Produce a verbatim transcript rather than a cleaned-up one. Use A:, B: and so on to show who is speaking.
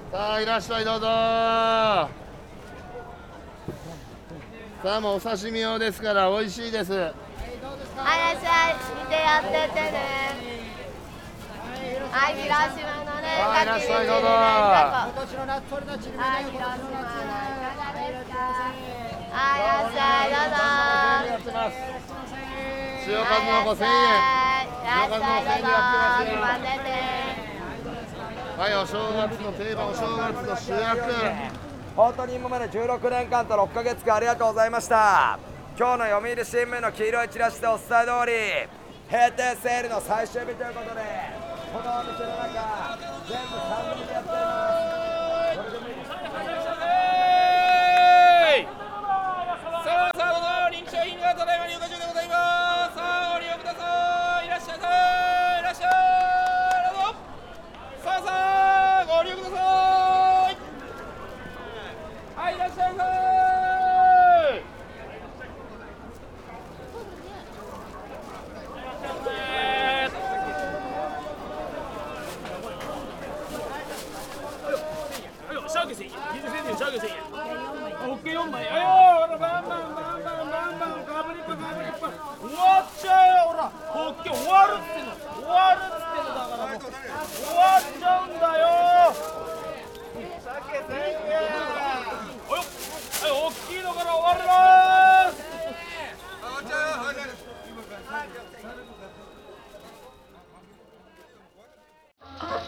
A: さあいらっしゃいどうぞ。さあもうお刺身用ですから美味しいです。
B: はい、いらっしゃい、見てやってってね。はい、広島のね、
A: はいいらっしゃいどうぞ。
B: 今年の夏取れたちりめね、はい、広島のいかがですか。はい、いらっしゃいどうぞ。
A: やってます。塩数の子せんえん。塩数のせんえんでやってますよ。はい、お正月の定番、お正月の主役。
C: 本当に今までじゅうろくねんかんとろっかげつかんありがとうございました。今日の読売新聞の黄色いチラシでお伝え通り、閉店セールの最終日ということで、このお店の中